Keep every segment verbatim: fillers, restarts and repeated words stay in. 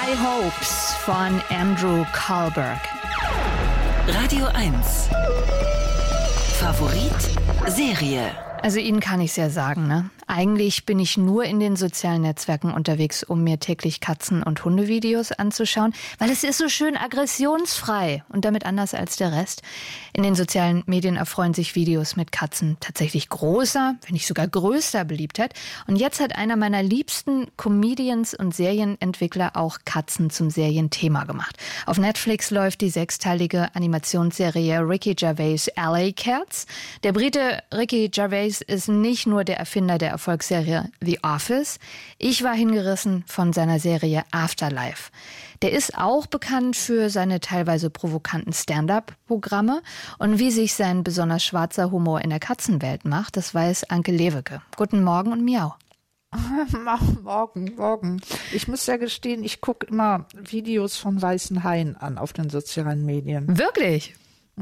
High Hopes von Andrew Carlberg. Radio eins. Favorit Serie. Also Ihnen kann ich es ja sagen, ne? Eigentlich bin ich nur in den sozialen Netzwerken unterwegs, um mir täglich Katzen- und Hundevideos anzuschauen, weil es ist so schön aggressionsfrei und damit anders als der Rest. In den sozialen Medien erfreuen sich Videos mit Katzen tatsächlich großer, wenn nicht sogar größter Beliebtheit. Und jetzt hat einer meiner liebsten Comedians und Serienentwickler auch Katzen zum Serienthema gemacht. Auf Netflix läuft die sechsteilige Animationsserie Ricky Gervais' L A Cats. Der Brite Ricky Gervais ist nicht nur der Erfinder der Erfolgsserie The Office. Ich war hingerissen von seiner Serie Afterlife. Der ist auch bekannt für seine teilweise provokanten Stand-up-Programme. Und wie sich sein besonders schwarzer Humor in der Katzenwelt macht, das weiß Anke Lewicke. Guten Morgen und Miau. Morgen, morgen. Ich muss ja gestehen, ich gucke immer Videos von Weißen Haien an auf den sozialen Medien. Wirklich?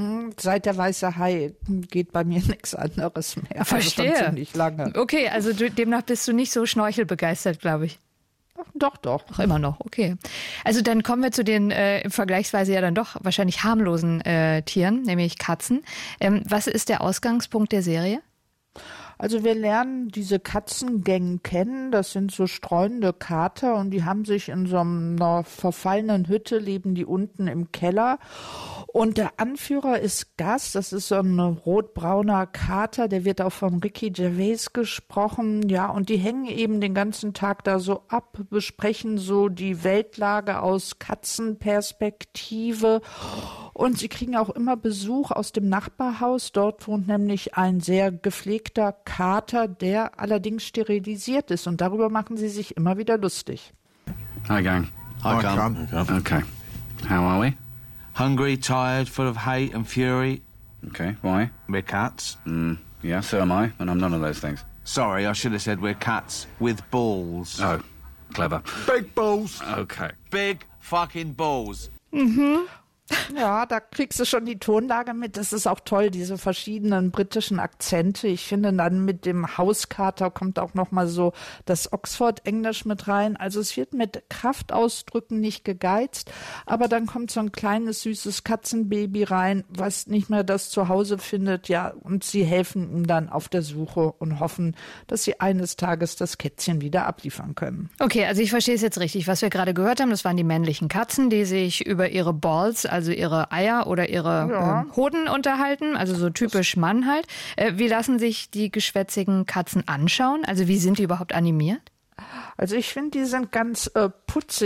Seit der weiße Hai geht bei mir nichts anderes mehr. Verstehe. Also schon ziemlich lange. Okay, also du, demnach bist du nicht so schnorchelbegeistert, glaube ich. Doch, doch. Ach, immer noch, okay. Also dann kommen wir zu den äh, vergleichsweise ja dann doch wahrscheinlich harmlosen äh, Tieren, nämlich Katzen. Ähm, was ist der Ausgangspunkt der Serie? Also wir lernen diese Katzengänge kennen, das sind so streunende Kater und die haben sich in so einer verfallenen Hütte, leben die unten im Keller und der Anführer ist Gus, das ist so ein rotbrauner Kater, der wird auch von Ricky Gervais gesprochen, ja, und die hängen eben den ganzen Tag da so ab, besprechen so die Weltlage aus Katzenperspektive. Und sie kriegen auch immer Besuch aus dem Nachbarhaus. Dort wohnt nämlich ein sehr gepflegter Kater, der allerdings sterilisiert ist. Und darüber machen sie sich immer wieder lustig. Hi, gang. Hi, Cam. Okay. How are we? Hungry, tired, full of hate and fury. Okay, why? We're cats. Mm, yeah, so am I, and I'm none of those things. Sorry, I should have said we're cats with balls. Oh, clever. Big balls. Okay. Big fucking balls. Mhm. Ja, da kriegst du schon die Tonlage mit. Das ist auch toll, diese verschiedenen britischen Akzente. Ich finde, dann mit dem Hauskater kommt auch noch mal so das Oxford-Englisch mit rein. Also es wird mit Kraftausdrücken nicht gegeizt, aber dann kommt so ein kleines, süßes Katzenbaby rein, was nicht mehr das Zuhause findet. Ja, und sie helfen ihm dann auf der Suche und hoffen, dass sie eines Tages das Kätzchen wieder abliefern können. Okay, also ich verstehe es jetzt richtig. Was wir gerade gehört haben, das waren die männlichen Katzen, die sich über ihre Balls, also ihre Eier oder ihre ja. äh, Hoden unterhalten, also so typisch Mann halt. Äh, wie lassen sich die geschwätzigen Katzen anschauen? Also wie sind die überhaupt animiert? Also ich finde, die sind ganz äh, putzig.